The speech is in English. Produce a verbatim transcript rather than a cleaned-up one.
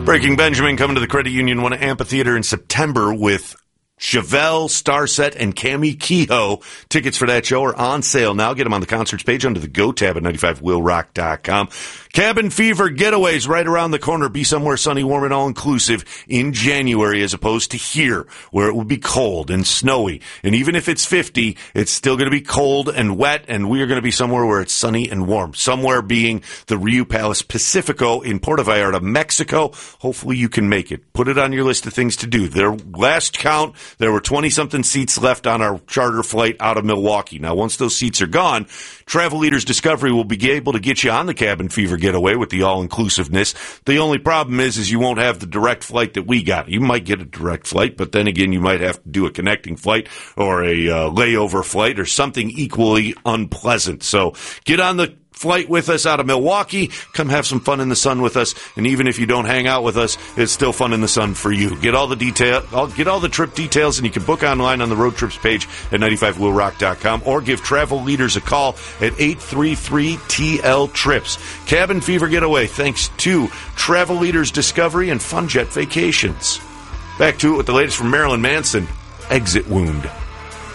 Breaking Benjamin coming to the Credit Union One Amphitheater in September with Chevelle, Starset, and Cami Kehoe. Tickets for that show are on sale now. Get them on the concerts page under the Go tab at ninety-five will rock dot com. Cabin Fever Getaways right around the corner. Be somewhere sunny, warm, and all-inclusive in January as opposed to here where it will be cold and snowy. And even if it's fifty, it's still going to be cold and wet, and we are going to be somewhere where it's sunny and warm. Somewhere being the Riu Palace Pacifico in Puerto Vallarta, Mexico. Hopefully you can make it. Put it on your list of things to do. Their last count, there were twenty-something seats left on our charter flight out of Milwaukee. Now, once those seats are gone, Travel Leaders Discovery will be able to get you on the Cabin Fever Getaway with the all-inclusiveness. The only problem is, is you won't have the direct flight that we got. You might get a direct flight, but then again, you might have to do a connecting flight or a uh, layover flight or something equally unpleasant. So get on the flight with us out of Milwaukee. Come have some fun in the sun with us. And even if you don't hang out with us, it's still fun in the sun for you. Get all the detail, I'll get all the trip details, and you can book online on the road trips page at ninety-five will rock dot com or give Travel Leaders a call at eight three three T L trips. Cabin Fever Getaway, thanks to Travel Leaders Discovery and FunJet Vacations. Back to it with the latest from Marilyn Manson, Exit Wound.